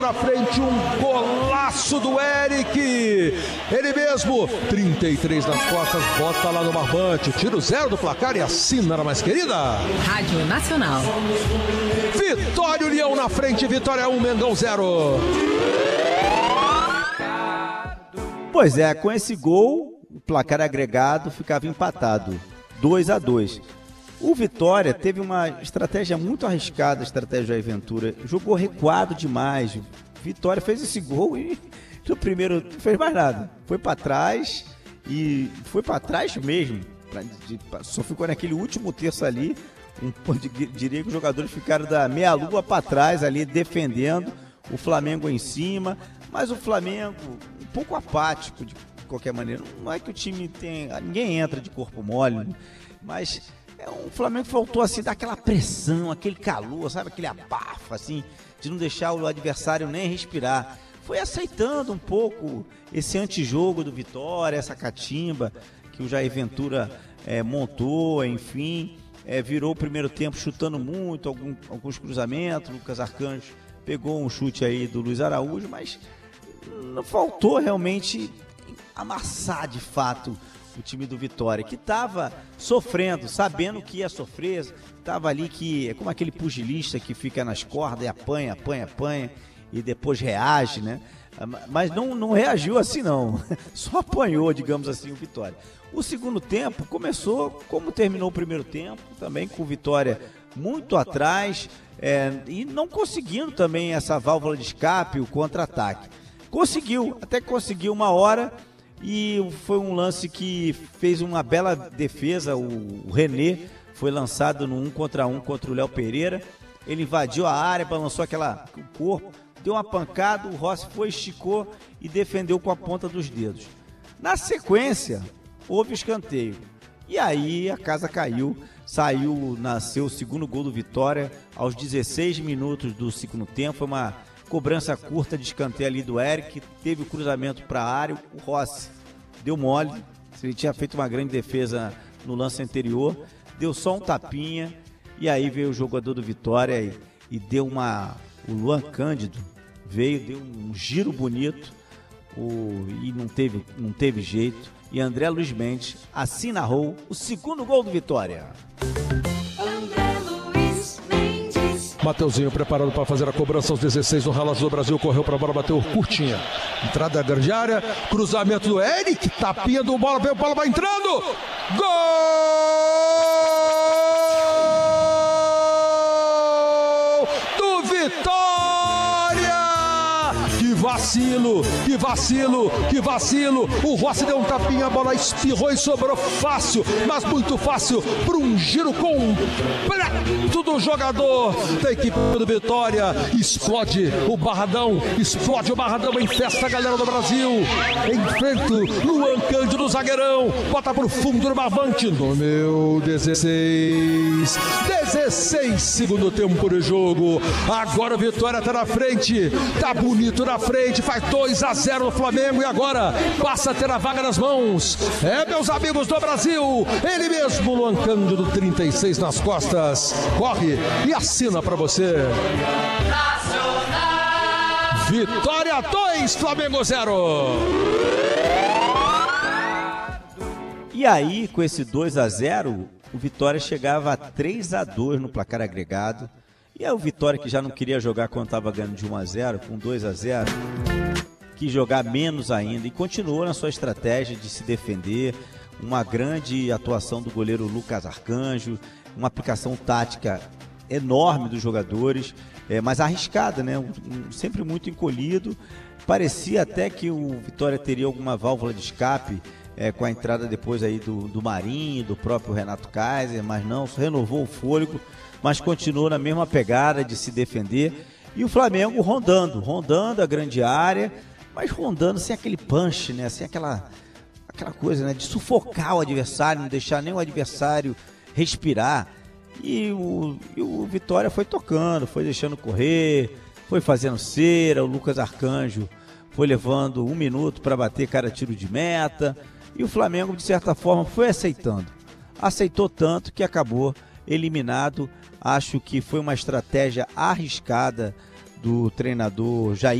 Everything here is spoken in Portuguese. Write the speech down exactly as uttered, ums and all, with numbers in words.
Na frente, um golaço do Eric, ele mesmo, trinta e três nas costas, bota lá no barbante, tiro zero do placar e assina na mais querida. Rádio Nacional. Vitória União na frente, Vitória um, Mengão zero. Pois é, com esse gol, o placar agregado ficava empatado, dois a dois. O Vitória teve uma estratégia muito arriscada, a estratégia do Jair Ventura. Jogou recuado demais. Vitória fez esse gol e no primeiro não fez mais nada. Foi para trás e foi para trás mesmo. Pra, de, só ficou naquele último terço ali. Um, diria que os jogadores ficaram da meia-lua para trás ali, defendendo. O Flamengo em cima. Mas o Flamengo um pouco apático de qualquer maneira. Não é que o time tem... Ninguém entra de corpo mole, mas... O Flamengo faltou assim, dar aquela pressão, aquele calor, sabe? Aquele abafo, assim, de não deixar o adversário nem respirar. Foi aceitando um pouco esse antijogo do Vitória, essa catimba que o Jair Ventura é, montou, enfim. É, virou o primeiro tempo chutando muito, algum, alguns cruzamentos. O Lucas Arcanjo pegou um chute aí do Luiz Araújo, mas não faltou realmente amassar de fato o time do Vitória, que estava sofrendo, sabendo que ia sofrer, estava ali que é como aquele pugilista que fica nas cordas e apanha, apanha, apanha e depois reage, né? Mas não, não reagiu assim não, só apanhou, digamos assim, o Vitória. O segundo tempo começou como terminou o primeiro tempo, também com o Vitória muito atrás é, e não conseguindo também essa válvula de escape, o contra-ataque. Conseguiu, até que conseguiu uma hora. E foi um lance que fez uma bela defesa, o René foi lançado no um contra um contra o Léo Pereira, ele invadiu a área, balançou aquela, o corpo, deu uma pancada, o Rossi foi, esticou e defendeu com a ponta dos dedos. Na sequência, houve escanteio, e aí a casa caiu, saiu, nasceu o segundo gol do Vitória aos dezesseis minutos do segundo tempo, foi uma... cobrança curta de escanteio ali do Eric, teve o cruzamento para a área, o Rossi deu mole, ele tinha feito uma grande defesa no lance anterior, deu só um tapinha, e aí veio o jogador do Vitória e, e deu uma... o Luan Cândido veio, deu um giro bonito, o, e não teve, não teve jeito, e André Luiz Mendes assim narrou o segundo gol do Vitória. Mateuzinho preparado para fazer a cobrança aos dezesseis no relógio do Brasil, correu para a bola, bateu curtinha, entrada da grande área, cruzamento do Eric, tapinha do bola, veio, bola vai entrando, gol do Vitória! Que vacilo, que vacilo, que vacilo, o Rossi deu um tapinha, a bola espirrou e sobrou fácil, mas muito fácil, para um giro completo do jogador da equipe do Vitória, explode o Barradão, explode o Barradão em festa, galera do Brasil, enfrenta o Luan Cândido, zagueirão, bota pro fundo do barbante, no meu dezesseis, dezesseis, segundo tempo de jogo, agora o Vitória tá na frente, tá bonito na frente, faz dois a zero no Flamengo e agora passa a ter a vaga nas mãos, é meus amigos do Brasil, ele mesmo, Luan Cândido, trinta e seis nas costas, corre e assina pra você. Nacional. Vitória dois, Flamengo zero. E aí, com esse dois a zero, o Vitória chegava a três a dois no placar agregado. E aí o Vitória, que já não queria jogar quando estava ganhando de um a zero, com dois a zero, quis jogar menos ainda e continuou na sua estratégia de se defender. Uma grande atuação do goleiro Lucas Arcanjo, uma aplicação tática enorme dos jogadores, é, mas arriscada, né? Um, um, sempre muito encolhido. Parecia até que o Vitória teria alguma válvula de escape é, com a entrada depois aí do, do Marinho, do próprio Renato Kaiser, mas não, renovou o fôlego, mas continuou na mesma pegada de se defender. E o Flamengo rondando, rondando a grande área, mas rondando sem aquele punch, né? Sem aquela, aquela coisa, né? De sufocar o adversário, não deixar nem o adversário respirar. E o, e o Vitória foi tocando, foi deixando correr, foi fazendo cera, o Lucas Arcanjo foi levando um minuto para bater cada tiro de meta, e o Flamengo, de certa forma, foi aceitando. Aceitou tanto que acabou eliminado. Acho que foi uma estratégia arriscada do treinador Jair